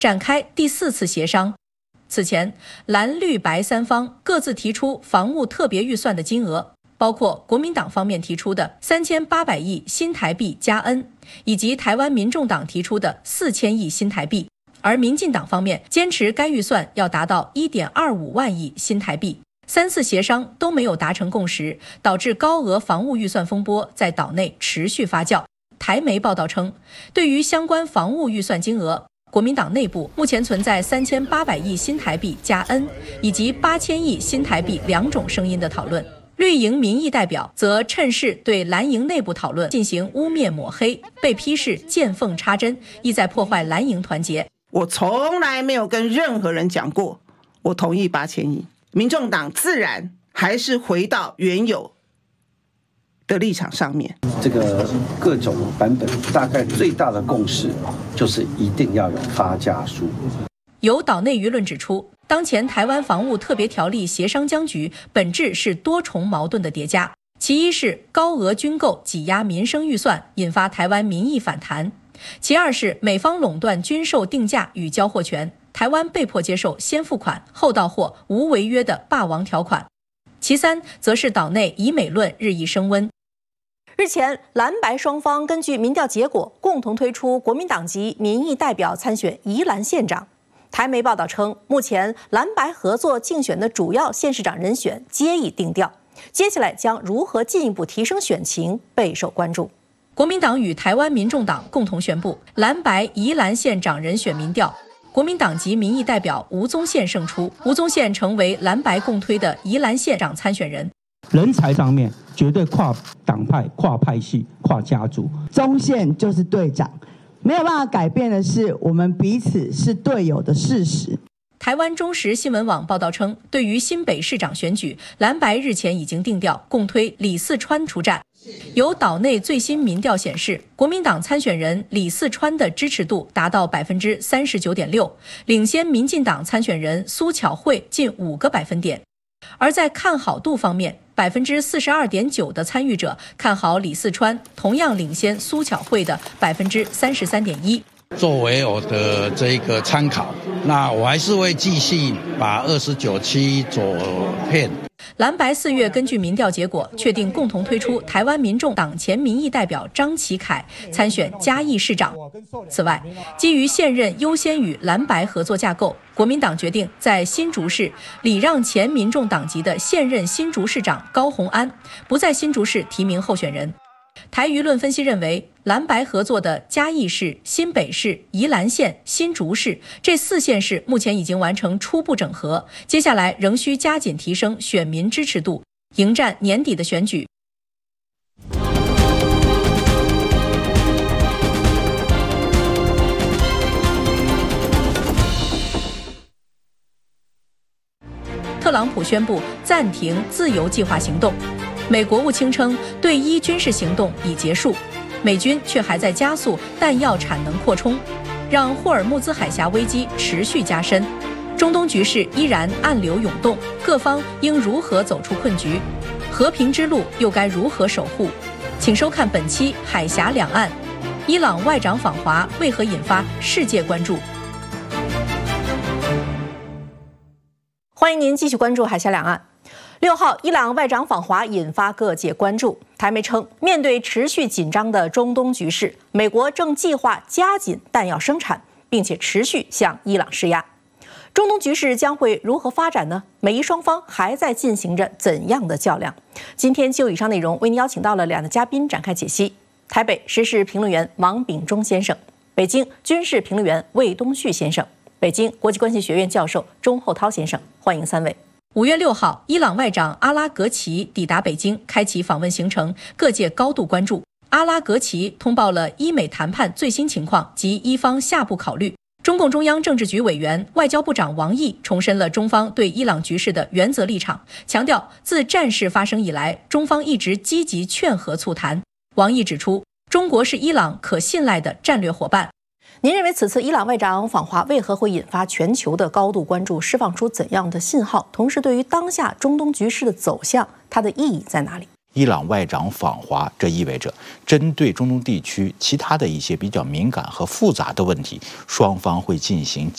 展开第4次协商。此前，蓝绿白三方各自提出防务特别预算的金额，包括国民党方面提出的3800亿新台币加 N， 以及台湾民众党提出的4000亿新台币，而民进党方面坚持该预算要达到1.25万亿新台币。3次协商都没有达成共识，导致高额防务预算风波在岛内持续发酵。台媒报道称，对于相关防务预算金额，国民党内部目前存在3800亿新台币加 N 以及8000亿新台币2种声音的讨论。绿营民意代表则趁势对蓝营内部讨论进行污蔑抹黑，被批是见缝插针，意在破坏蓝营团结。 我从来没有跟任何人讲过我同意8000亿，民众党自然还是回到原有的立场上面。 这个各种版本大概最大的共识就是一定要有发价书。 有岛内舆论指出，当前台湾防务特别条例协商僵局本质是多重矛盾的叠加。其一是高额军购挤压民生预算，引发台湾民意反弹；其二是美方垄断军售定价与交货权，台湾被迫接受先付款后到货无违约的霸王条款；其三则是岛内以美论日益升温。 日前，蓝白双方根据民调结果，共同推出国民党籍民意代表参选宜兰县长。台媒报道称，目前蓝白合作竞选的主要县市长人选皆已定调，接下来将如何进一步提升选情备受关注。 国民党与台湾民众党共同宣布，蓝白宜兰县长人选民调，国民党籍民意代表吴宗宪胜出，吴宗宪成为蓝白共推的宜兰县长参选人。 人才上面绝对跨党派、跨派系、跨家族， 宗宪就是队长，没有办法改变的是我们彼此是队友的事实。 台湾中时新闻网报道称，对于新北市长选举，蓝白日前已经定调共推李四川出战。有岛内最新民调显示，国民党参选人李四川的支持度达到 39.6%， 领先民进党参选人苏巧慧近5个百分点。而在看好度方面，42.9%的参与者看好李四川，同样领先苏巧慧的33.1%。 作为我的这个参考，那我还是会继续把29区走遍。 蓝白4月根据民调结果确定共同推出台湾民众党前民意代表张启凯参选嘉义市长。此外，基于现任优先与蓝白合作架构，国民党决定在新竹市礼让前民众党籍的现任新竹市长高虹安，不在新竹市提名候选人。台舆论分析认为，蓝白合作的嘉义市、新北市、宜兰县、新竹市这4县市目前已经完成初步整合，接下来仍需加紧提升选民支持度，迎战年底的选举。特朗普宣布暂停自由计划行动。美国务卿称，对伊军事行动已结束，美军却还在加速弹药产能扩充，让霍尔木兹海峡危机持续加深。中东局势依然暗流涌动，各方应如何走出困局？和平之路又该如何守护？请收看本期《海峡两岸》，伊朗外长访华为何引发世界关注？ 欢迎您继续关注《海峡两岸》。6号，伊朗外长访华引发各界关注。台媒称，面对持续紧张的中东局势，美国正计划加紧弹药生产，并且持续向伊朗施压。中东局势将会如何发展呢？美伊双方还在进行着怎样的较量？今天就以上内容为您邀请到了2位嘉宾展开解析：台北时事评论员王炳忠先生，北京军事评论员魏东旭先生，北京国际关系学院教授钟厚涛先生。欢迎3位。 5月6号，伊朗外长阿拉格齐抵达北京，开启访问行程，各界高度关注。阿拉格齐通报了伊美谈判最新情况及伊方下步考虑。中共中央政治局委员、外交部长王毅重申了中方对伊朗局势的原则立场，强调自战事发生以来，中方一直积极劝和促谈。王毅指出，中国是伊朗可信赖的战略伙伴。 您认为此次伊朗外长访华为何会引发全球的高度关注，释放出怎样的信号？同时，对于当下中东局势的走向，它的意义在哪里？ 伊朗外长访华，这意味着针对中东地区其他的一些比较敏感和复杂的问题，双方会进行